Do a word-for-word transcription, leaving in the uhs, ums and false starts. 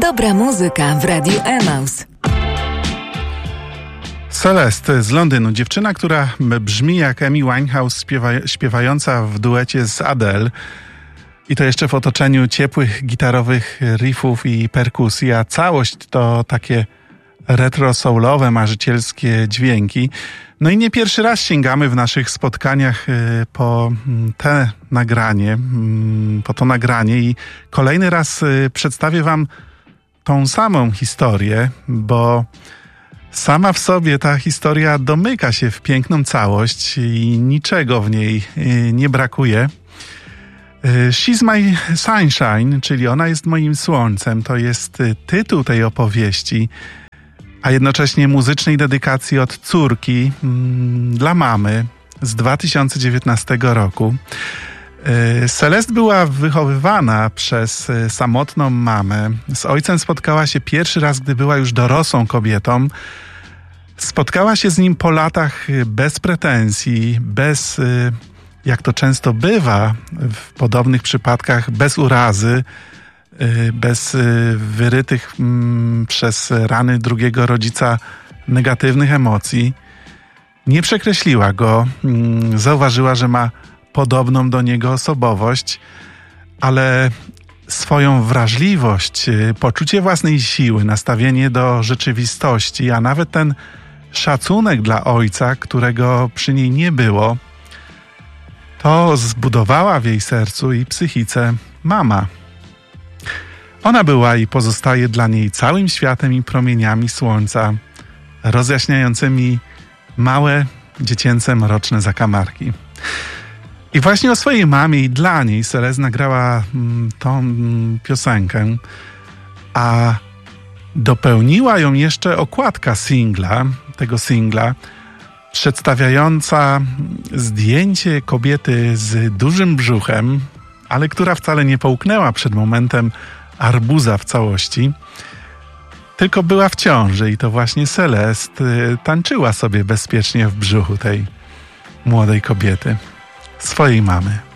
Dobra muzyka w Radiu Emaus. Celeste z Londynu. Dziewczyna, która brzmi jak Amy Winehouse śpiewa, śpiewająca w duecie z Adele. I to jeszcze w otoczeniu ciepłych gitarowych riffów i perkusji, a całość to takie retro-soulowe, marzycielskie dźwięki. No i nie pierwszy raz sięgamy w naszych spotkaniach po te nagranie, po to nagranie i kolejny raz przedstawię wam tą samą historię, bo sama w sobie ta historia domyka się w piękną całość i niczego w niej nie brakuje. She's My Sunshine, czyli Ona jest moim słońcem, to jest tytuł tej opowieści, a jednocześnie muzycznej dedykacji od córki mm, dla mamy z dwa tysiące dziewiętnastego roku. Celeste była wychowywana przez samotną mamę. Z ojcem spotkała się pierwszy raz, gdy była już dorosłą kobietą. Spotkała się z nim po latach bez pretensji, bez, jak to często bywa w podobnych przypadkach, bez urazy, bez wyrytych przez rany drugiego rodzica negatywnych emocji. Nie przekreśliła go, zauważyła, że ma podobną do niego osobowość, ale swoją wrażliwość, poczucie własnej siły, nastawienie do rzeczywistości, a nawet ten szacunek dla ojca, którego przy niej nie było, to zbudowała w jej sercu i psychice mama. Ona była i pozostaje dla niej całym światem i promieniami słońca, rozjaśniającymi małe, dziecięce, mroczne zakamarki. I właśnie o swojej mamie i dla niej Celeste nagrała mm, tą mm, piosenkę, a dopełniła ją jeszcze okładka singla, tego singla, przedstawiająca zdjęcie kobiety z dużym brzuchem, ale która wcale nie połknęła przed momentem arbuza w całości, tylko była w ciąży i to właśnie Celeste tańczyła sobie bezpiecznie w brzuchu tej młodej kobiety, swojej mamy.